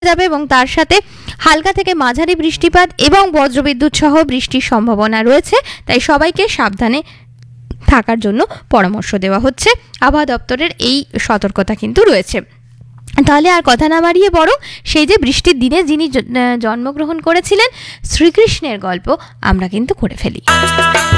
যাবে এবং তার সাথে হালকা থেকে মাঝারি বৃষ্টিপাত এবং বজ্রবিদ্যুৎ সহ বৃষ্টির সম্ভাবনা রয়েছে। তাই সবাইকে সাবধানে থাকার জন্য পরামর্শ দেওয়া হচ্ছে। আবহাওয়া দপ্তরের এই সতর্কতা কিন্তু রয়েছে। তাহলে আর কথা না বাড়িয়ে বরং সেই যে বৃষ্টির দিনে যিনি জন্মগ্রহণ করেছিলেন শ্রীকৃষ্ণের গল্প আমরা কিন্তু করে ফেলি।